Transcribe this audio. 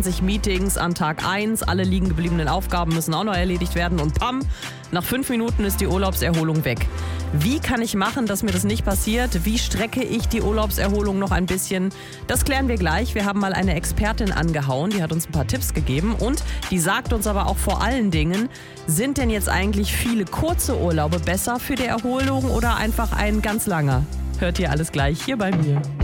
20 Meetings an Tag 1, alle liegen gebliebenen Aufgaben müssen auch noch erledigt werden und pam, nach 5 Minuten ist die Urlaubserholung weg. Wie kann ich machen, dass mir das nicht passiert? Wie strecke ich die Urlaubserholung noch ein bisschen? Das klären wir gleich. Wir haben mal eine Expertin angehauen, die hat uns ein paar Tipps gegeben und die sagt uns aber auch vor allen Dingen, sind denn jetzt eigentlich viele kurze Urlaube besser für die Erholung oder einfach ein ganz langer? Hört ihr alles gleich hier bei mir.